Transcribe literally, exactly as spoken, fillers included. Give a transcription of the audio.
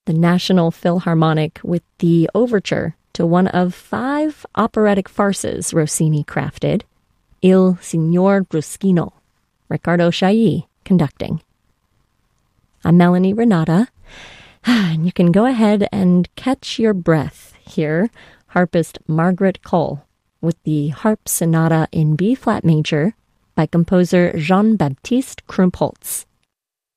the National Philharmonic with the overture to one of five operatic farces Rossini crafted, Il Signor Bruschino, Riccardo Chailly conducting. I'm Melanie Renata, and you can go ahead and catch your breath here, harpist Margaret Cole, with the Harp Sonata in B-flat major by composer Jean-Baptiste Krumpholz.